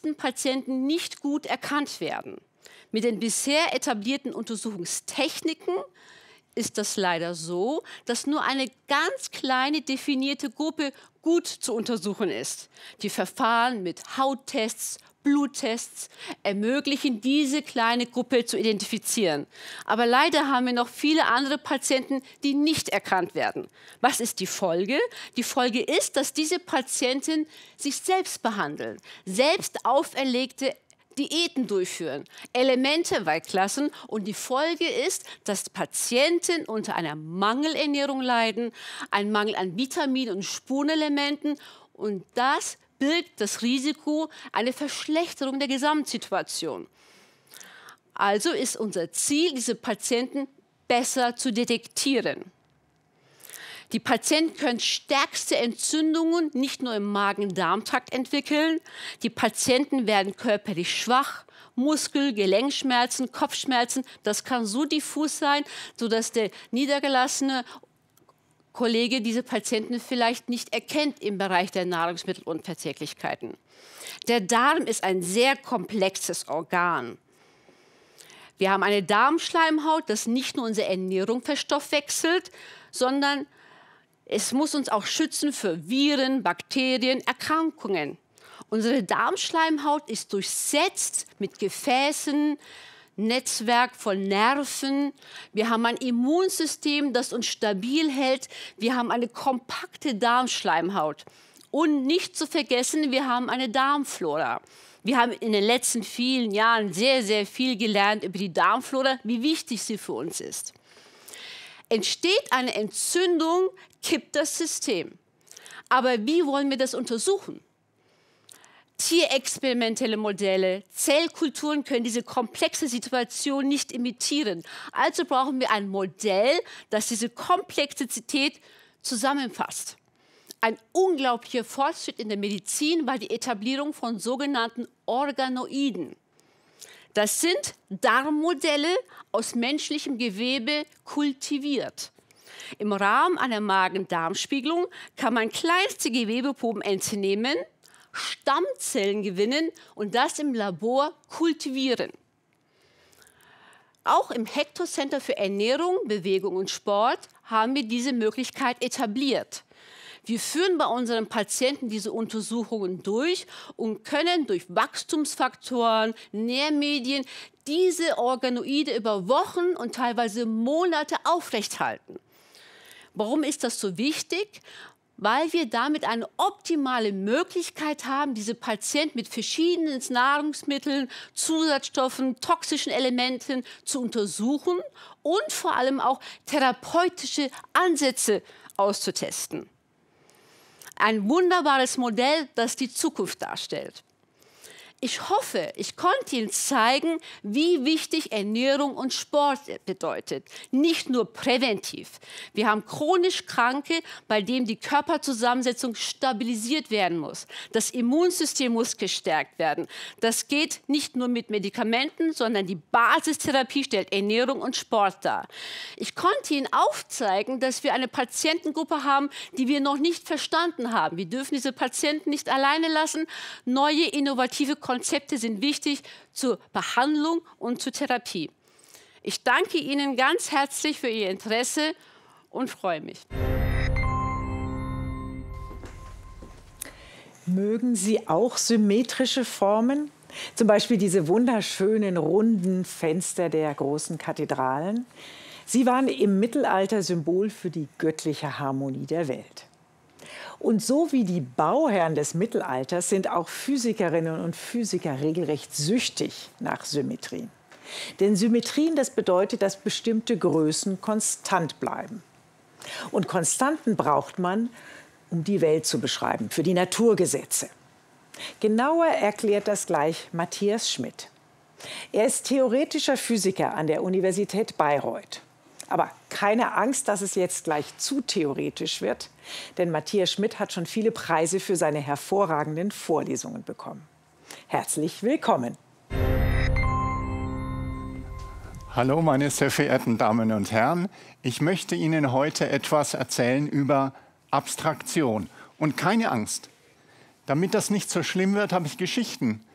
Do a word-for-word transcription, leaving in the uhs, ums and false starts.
meisten Patienten nicht gut erkannt werden. Mit den bisher etablierten Untersuchungstechniken ist das leider so, dass nur eine ganz kleine definierte Gruppe gut zu untersuchen ist. Die Verfahren mit Hauttests, Bluttests ermöglichen, diese kleine Gruppe zu identifizieren. Aber leider haben wir noch viele andere Patienten, die nicht erkannt werden. Was ist die Folge? Die Folge ist, dass diese Patienten sich selbst behandeln, selbst auferlegte Diäten durchführen, Elemente weglassen und die Folge ist, dass Patienten unter einer Mangelernährung leiden, ein Mangel an Vitaminen und Spurenelementen und das birgt das Risiko einer Verschlechterung der Gesamtsituation. Also ist unser Ziel, diese Patienten besser zu detektieren. Die Patienten können stärkste Entzündungen nicht nur im Magen-Darm-Trakt entwickeln. Die Patienten werden körperlich schwach, Muskel-, Gelenkschmerzen, Kopfschmerzen. Das kann so diffus sein, sodass der niedergelassene Kollege diese Patienten vielleicht nicht erkennt im Bereich der Nahrungsmittelunverträglichkeiten. Der Darm ist ein sehr komplexes Organ. Wir haben eine Darmschleimhaut, das nicht nur unsere Ernährung verstoffwechselt, sondern es muss uns auch schützen für Viren, Bakterien, Erkrankungen. Unsere Darmschleimhaut ist durchsetzt mit Gefäßen, Netzwerk von Nerven. Wir haben ein Immunsystem, das uns stabil hält. Wir haben eine kompakte Darmschleimhaut. Und nicht zu vergessen, wir haben eine Darmflora. Wir haben in den letzten vielen Jahren sehr, sehr viel gelernt über die Darmflora, wie wichtig sie für uns ist. Entsteht eine Entzündung, kippt das System. Aber wie wollen wir das untersuchen? Tierexperimentelle Modelle, Zellkulturen können diese komplexe Situation nicht imitieren. Also brauchen wir ein Modell, das diese Komplexität zusammenfasst. Ein unglaublicher Fortschritt in der Medizin war die Etablierung von sogenannten Organoiden. Das sind Darmmodelle aus menschlichem Gewebe kultiviert. Im Rahmen einer Magen-Darm-Spiegelung kann man kleinste Gewebeproben entnehmen, Stammzellen gewinnen und das im Labor kultivieren. Auch im Hector Center für Ernährung, Bewegung und Sport haben wir diese Möglichkeit etabliert. Wir führen bei unseren Patienten diese Untersuchungen durch und können durch Wachstumsfaktoren, Nährmedien diese Organoide über Wochen und teilweise Monate aufrechthalten. Warum ist das so wichtig? Weil wir damit eine optimale Möglichkeit haben, diese Patienten mit verschiedenen Nahrungsmitteln, Zusatzstoffen, toxischen Elementen zu untersuchen und vor allem auch therapeutische Ansätze auszutesten. Ein wunderbares Modell, das die Zukunft darstellt. Ich hoffe, ich konnte Ihnen zeigen, wie wichtig Ernährung und Sport bedeutet. Nicht nur präventiv. Wir haben chronisch Kranke, bei denen die Körperzusammensetzung stabilisiert werden muss. Das Immunsystem muss gestärkt werden. Das geht nicht nur mit Medikamenten, sondern die Basistherapie stellt Ernährung und Sport dar. Ich konnte Ihnen aufzeigen, dass wir eine Patientengruppe haben, die wir noch nicht verstanden haben. Wir dürfen diese Patienten nicht alleine lassen. Neue, innovative Konzepte sind wichtig zur Behandlung und zur Therapie. Ich danke Ihnen ganz herzlich für Ihr Interesse und freue mich. Mögen Sie auch symmetrische Formen? Zum Beispiel diese wunderschönen runden Fenster der großen Kathedralen. Sie waren im Mittelalter Symbol für die göttliche Harmonie der Welt. Und so wie die Bauherren des Mittelalters sind auch Physikerinnen und Physiker regelrecht süchtig nach Symmetrien. Denn Symmetrien, das bedeutet, dass bestimmte Größen konstant bleiben. Und Konstanten braucht man, um die Welt zu beschreiben, für die Naturgesetze. Genauer erklärt das gleich Matthias Schmidt. Er ist theoretischer Physiker an der Universität Bayreuth. Aber keine Angst, dass es jetzt gleich zu theoretisch wird, denn Matthias Schmidt hat schon viele Preise für seine hervorragenden Vorlesungen bekommen. Herzlich willkommen. Hallo, meine sehr verehrten Damen und Herren. Ich möchte Ihnen heute etwas erzählen über Abstraktion. Und keine Angst. Damit das nicht so schlimm wird, habe ich Geschichten